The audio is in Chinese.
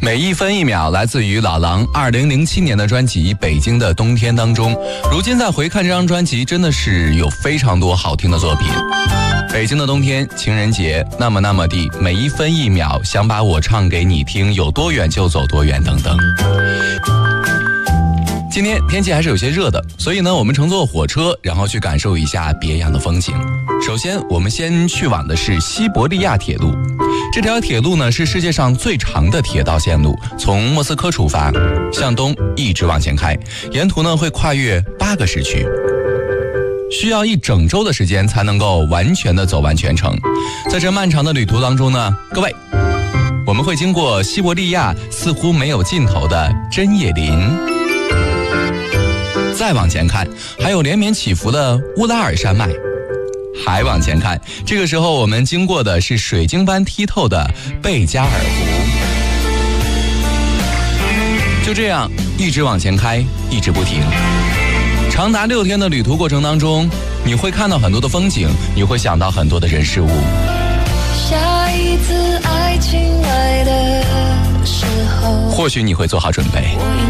每一分一秒来自于老狼2007年的专辑《北京的冬天》当中。如今再回看这张专辑，真的是有非常多好听的作品。北京的冬天，情人节，那么地，每一分一秒，想把我唱给你听，有多远就走多远等等。今天天气还是有些热的，所以呢，我们乘坐火车，然后去感受一下别样的风景。首先，我们先去往的是西伯利亚铁路。这条铁路呢，是世界上最长的铁道线路，从莫斯科出发，向东一直往前开，沿途呢会跨越8个时区，需要1整周的时间才能够完全的走完全程。在这漫长的旅途当中呢，各位，我们会经过西伯利亚似乎没有尽头的针叶林，再往前看，还有连绵起伏的乌拉尔山脉，还往前看，这个时候我们经过的是水晶般剔透的贝加尔湖。就这样一直往前开，一直不停。长达6天的旅途过程当中，你会看到很多的风景，你会想到很多的人事物。 下一次爱情来的时候， 或许你会做好准备。